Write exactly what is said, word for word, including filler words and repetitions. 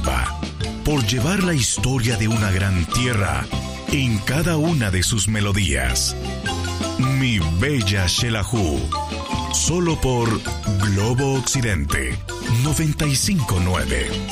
Neiva, por llevar la historia de una gran tierra en cada una de sus melodías. Mi bella Xelajú, solo por Globo Occidente noventa y cinco punto nueve.